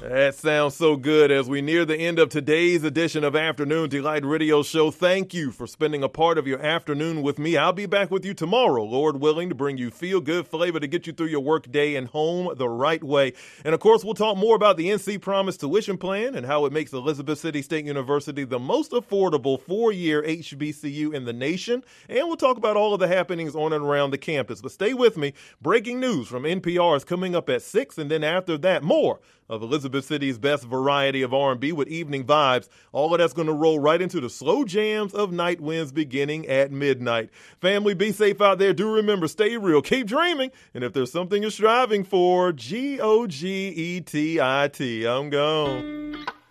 That sounds so good as we near the end of today's edition of Afternoon Delight Radio Show. Thank you for spending a part of your afternoon with me. I'll be back with you tomorrow, Lord willing, to bring you feel-good flavor to get you through your work day and home the right way. And, of course, we'll talk more about the NC Promise tuition plan and how it makes Elizabeth City State University the most affordable four-year HBCU in the nation. And we'll talk about all of the happenings on and around the campus. But stay with me. Breaking news from NPR is coming up at 6, and then after that, more of Elizabeth City's best variety of R&B with evening vibes. All of that's going to roll right into the slow jams of Night Winds beginning at midnight. Family, be safe out there. Do remember, stay real, keep dreaming, and if there's something you're striving for, GOGETIT. I'm gone.